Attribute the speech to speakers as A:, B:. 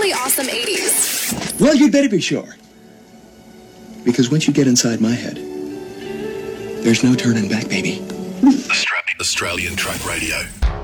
A: really awesome 80s.
B: Well, you'd better be sure. Because once you get inside my head, there's no turning back, baby.
C: Australian Truck Radio.